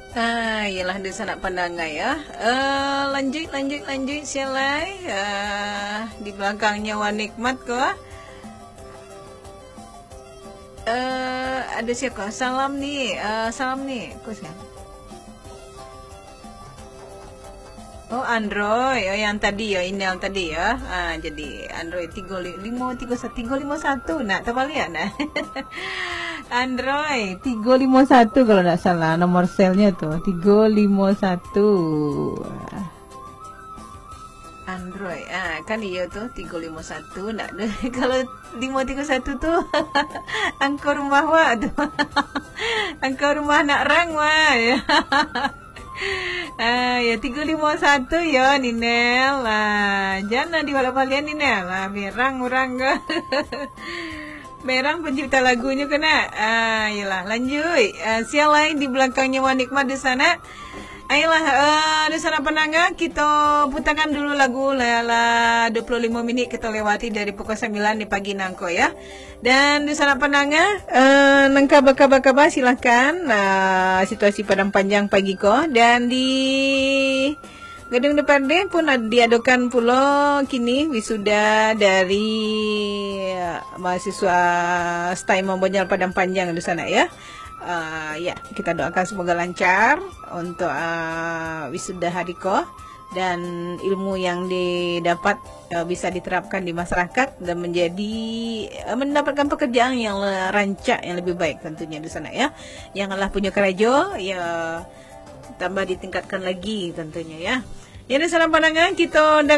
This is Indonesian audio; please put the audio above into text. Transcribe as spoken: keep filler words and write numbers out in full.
Ah, ialah di sana pandangan ya. Eh, lanjut, lanjut, lanjut, silai. Eh, di belakangnya Wanikmat kok. Eh, ada siapa? Salam nih, eh, salam nih, kok sih? Oh Android, oh yang tadi ya, ini yang tadi ya. Ah, jadi Android tiga lima tiga satu tiga lima satu, nak terbalik ya nah. Android tiga lima satu kalau nggak salah nomor selnya tuh tiga lima satu. Android, ah kan iya tuh tiga lima satu, nak deh. Kalau lima tiga satu tuh angka rumah wah tuh. Angka rumah nak rang wah ya. Ah, ya tiga lima satu ya Ninel. Ah, jangan diwala-walian Ninel. Ah, merang orang ke. Merang pencipta lagunya kena. Ah, yalah lanjut. Ah, siang lain di belakangnya Wanikmat di sana. Ayolah, uh, di sana penangga kita putarkan dulu lagu lala dua puluh lima menit kita lewati dari pukul sembilan di pagi nangko ya. Dan di sana penangga uh, nangka baka-baka silakan uh, situasi padang panjang pagi ko, dan di Gedung D P R D pun diadakan pula kini wisuda dari uh, mahasiswa S T A I Membonjal Padang Panjang di sana ya. Uh, ya, kita doakan semoga lancar untuk uh, wisuda Hariko dan ilmu yang didapat uh, bisa diterapkan di masyarakat dan menjadi uh, mendapatkan pekerjaan yang rancak yang lebih baik tentunya di sana ya. Yang Allah punya kerajo ya tambah ditingkatkan lagi tentunya ya. Jadi salam pandangan kita